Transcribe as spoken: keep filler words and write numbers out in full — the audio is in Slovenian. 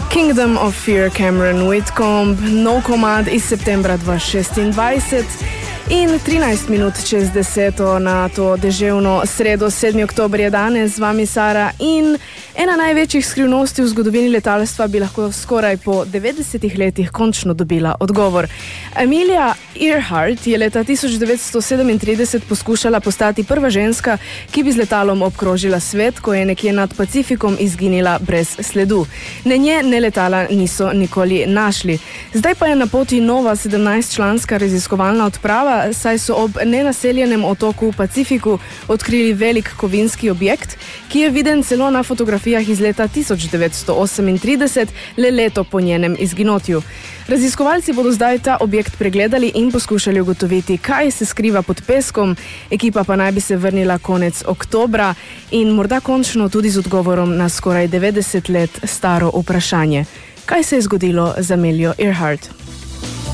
Kingdom of Fear, Cameron Whitcomb, nov komad iz septembra dva tisoč šestindvajset in trinajst minut čez deseto na to deževno sredo, sedmi oktober je danes, z vami Sara, in ena največjih skrivnosti v zgodovini letalstva bi lahko skoraj po devetdesetih letih končno dobila odgovor. Amelia Earhart je leta tisoč devetsto sedemintrideset poskušala postati prva ženska, ki bi z letalom obkrožila svet, ko je nekje nad Pacifikom izginila brez sledu. Ne nje, ne letala niso nikoli našli. Zdaj pa je na poti nova sedemnajstčlanska raziskovalna odprava, saj so ob nenaseljenem otoku v Pacifiku odkrili velik kovinski objekt, ki je viden celo na fotografijah iz leta tisoč devetsto osemintrideset, le leto po njenem izginotju. Raziskovalci bodo zdaj ta objekt pregledali in poskušali ugotoviti, kaj se skriva pod peskom, ekipa pa naj bi se vrnila konec oktobra in morda končno tudi z odgovorom na skoraj devetdeset let staro vprašanje. Kaj se je zgodilo z Amelijo Earhart?